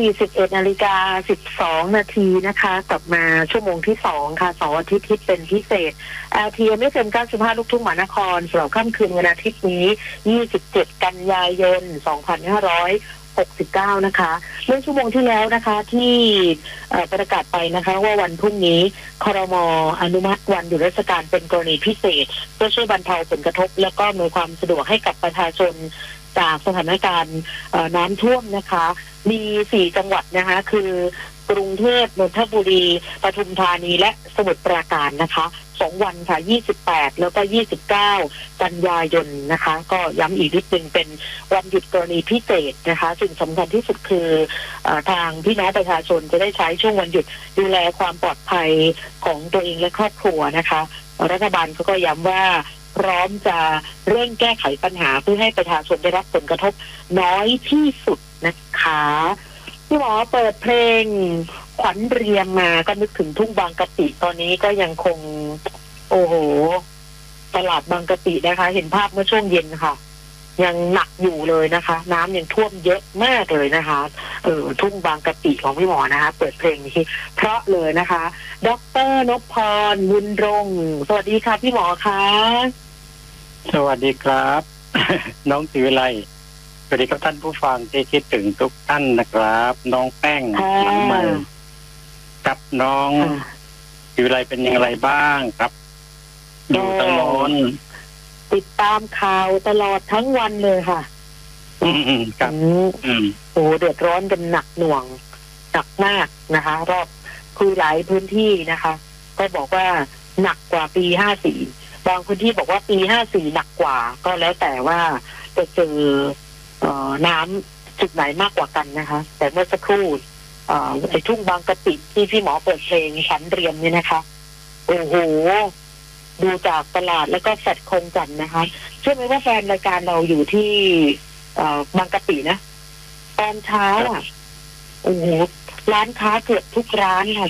11:12 นาทีนะคะกลับมาชั่วโมงที่2ค่ะเสาร์อาทิตย์ที่เป็นพิเศษ LTM FM 95ลูกทุ่งมหานครสำหรับค่ำคืนวันอาทิตย์นี้27กันยายน2569นะคะเมื่อชั่วโมงที่แล้วนะคะที่ประกาศไปนะคะว่าวันพรุ่งนี้ครม.อนุมัติวันหยุดราชการเป็นกรณีพิเศษเพื่อช่วยบรรเทาผลกระทบและก็อำนวยความสะดวกให้กับประชาชนจากสถานการณ์น้ำท่วมนะคะมี4จังหวัดนะคะคือกรุงเทพนนทบุรีปทุมธานีและสมุทรปราการนะคะ2วันค่ะ28แล้วก็29กันยายนนะคะก็ย้ำอีกนิดนึงเป็นวันหยุดกรณีพิเศษนะคะสิ่งสำคัญที่สุดคือทางพี่น้องประชาชนจะได้ใช้ช่วงวันหยุดดูแลความปลอดภัยของตัวเองและครอบครัวนะคะรัฐบาลก็ย้ำว่าพร้อมจะเร่งแก้ไขปัญหาเพื่อให้ประชาชนได้รับผลกระทบน้อยที่สุดนะคะพี่หมอเปิดเพลงขวัญเรียมมาก็นึกถึงทุ่งบางกะปิตอนนี้ก็ยังคงโอ้โหตลาดบางกะปินะคะเห็นภาพเมื่อช่วงเย็นค่ะยังหนักอยู่เลยนะคะน้ำยังท่วมเยอะมากเลยนะคะทุ่งบางกะปิของพี่หมอนะคะเปิดเพลงนี้เพราะเลยนะคะดร.นพพร บุญรงค์สวัสดีค่ะพี่หมอคะสวัสดีครับ น้องศิวิไลสวัสดีครับท่านผู้ฟังที่คิดถึงทุกท่านนะครับน้องแป้งหลังใหม่กับน้องศิวิไลเป็นอย่างไรบ้างครับอยู่ตลอดติดตามข่าวตลอดทั้งวันเลยค่ะครับโอ้เดือดร้อนกันหนักหน่วงหนักมากนะคะรอบคือหลายพื้นที่นะคะก็บอกว่าหนักกว่าปี54บางพื้นที่บอกว่าปี54หนักกว่าก็แล้วแต่ว่าจะเจอน้ำจุดไหนมากกว่ากันนะคะแต่เมื่อสักครู่ไอ้ทุ่งบางกะปิที่พี่หมอเปิดเพลงฉันเรียมเนี่ยนะคะโอ้โหดูจากตลาดแล้วก็แฟดคงจันทร์นะคะเชื่อไหมว่าแฟนรายการเราอยู่ที่บางกะปินะตอนเช้าโอ้โหร้านค้าเกือบทุกร้านค่ะ